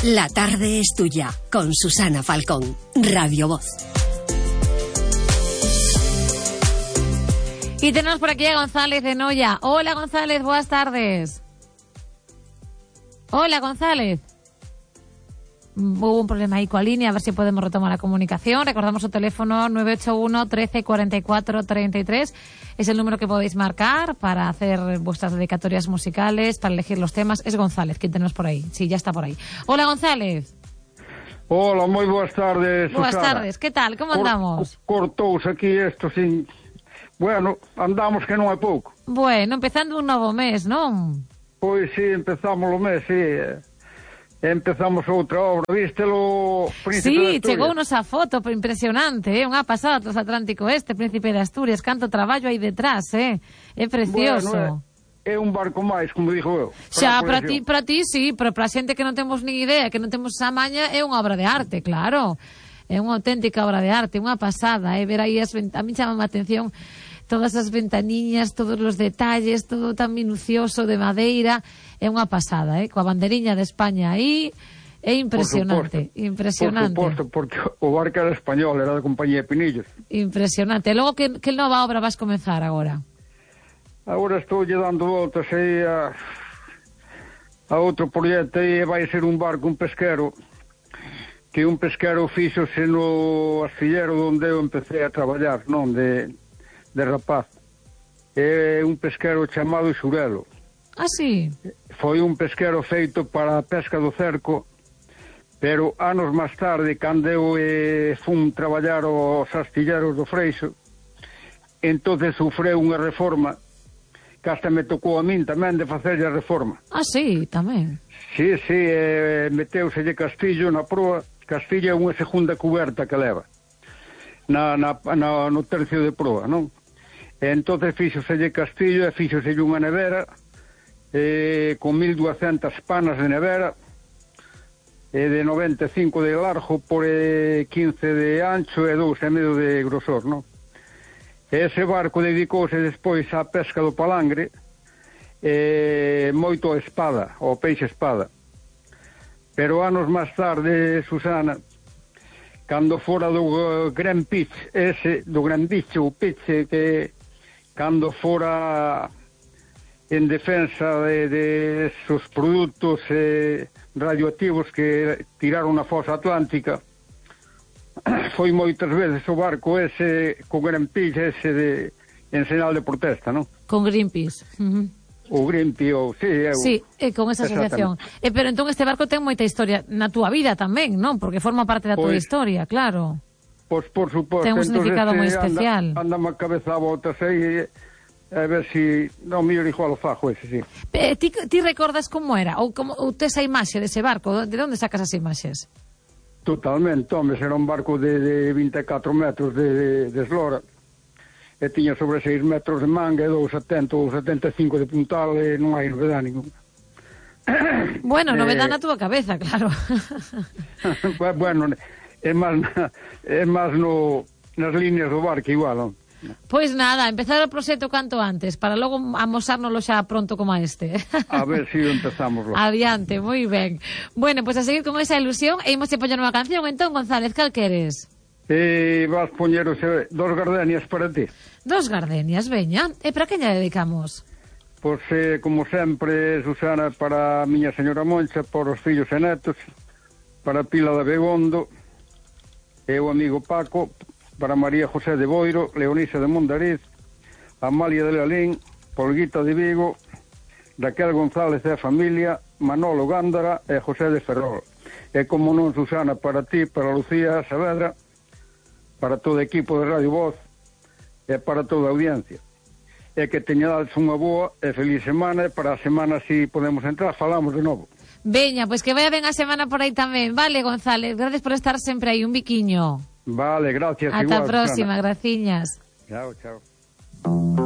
La tarde es tuya, con Susana Falcón, Radio Voz. Y tenemos por aquí a González de Noia. Hola, González, buenas tardes. Hola, González. Hubo un problema ahí con la línea, a ver si podemos retomar la comunicación. Recordamos su teléfono 981 13 44 33. Es el número que podéis marcar para hacer vuestras dedicatorias musicales, para elegir los temas. Es González, quien tenemos por ahí. Sí, ya está por ahí. Hola, González. Hola, moi boas tardes, Susana. Buenas tardes, que tal? Como andamos? Cortouse aquí isto sin... Bueno, andamos que non é pouco. Bueno, empezando un novo mes, non? Pois sí, empezamos o mes, sí. Empezamos outra obra, vístelo, Príncipe de Asturias? Sí, chegounos a foto, impresionante, unha pasada transatlántico este, Príncipe de Asturias, canto traballo aí detrás, é precioso. Bueno, é un barco máis, como dixo eu. Xa, para ti sí, pero para a xente que non temos ni idea, que non temos esa maña, é unha obra de arte, claro. É unha auténtica obra de arte, unha pasada, ver aí a mí chama a atención todas as ventaniñas, todos os detalles, todo tan minucioso de madeira, é unha pasada, coa banderiña de España aí, é impresionante, impresionante. Por suposto, porque o barco era español, era da compañía de Pinillos. Impresionante. E logo, que nova obra vas comenzar agora? Agora estou lle dando voltas aí a outro proxecto, aí vai ser un barco, un pesquero, que un pesquero fíxose no astillero onde eu empecé a traballar, non, de rapaz. É un pesquero chamado Xurelo. Ah, sí? Foi un pesquero feito para a pesca do cerco, pero anos máis tarde, cando eu fun traballar aos astilleros do Freixo, entonces sufreu unha reforma, que hasta me tocou a min tamén de facerlle a reforma. Ah, sí, tamén? Sí, meteuselle castillo na proa. Castillo é unha segunda cuberta que leva no tercio de proa, non? E entonces fíxoselle castillo e fíxoselle unha nevera con 1200 panas de nevera de 95 de largo por 15 de ancho e 2,5 de grosor, non? E ese barco dedicouse despois á pesca do palangre moito a espada, ao peixe espada. Pero anos máis tarde, Susana, cando fora do Gran Piche, do Gran Biche, o Piche, que cando fora en defensa de esos produtos radioactivos que tiraron na fosa atlántica, foi moitas veces o barco ese, co Gran Piche, en señal de protesta, non? Con Greenpeace. O Greenpeace, sí, con esa asociación. Pero entón este barco ten moita historia na túa vida tamén, non? Porque forma parte da túa historia, claro. Pois por suposto. Ten un significado moi especial. Andame a cabeza a botas aí, a ver si no mío igual o fajo ese, sí. Ti recordas como era? Ou tes a imaxe dese barco? De onde sacas as imaxes? Totalmente, home, era un barco de 24 metros de eslora. E tiña sobre 6 metros de manga e 2,70 ou 2,75 de puntal, e non hai novedade ninguna. Bueno, novedade na túa cabeza, claro. Bueno, é máis nas líneas do barco igual, non? Pois nada, empezar o proxecto canto antes, para logo amosárnoslo xa pronto como este. A ver si empezamos. Adiante, moi ben. Bueno, pois a seguir con esa ilusión, e imos a poñer unha canción. Entón, González, cal queres? Vas poñer dos gardenias para ti. Dos gardenias, veña. E para que lle dedicamos? Pois, como sempre, Susana, para a miña señora Moncha, para os fillos e netos, para Pila de Begondo, e o amigo Paco, para María José de Boiro, Leonisa de Mondariz, Amalia de Lalín, Polguita de Vigo, Raquel González e a familia, Manolo Gándara e José de Ferrol. E como non, Susana, para ti, para Lucía Saavedra, para todo o equipo de Radio Voz e para toda a audiencia. E que teñades unha boa e feliz semana, e para a semana, si podemos entrar, falamos de novo. Veña, pois que vaya ben a semana por aí tamén. Vale, González, gracias por estar sempre aí, un biquiño. Vale, gracias. Ata a próxima, graciñas. Chao, chao.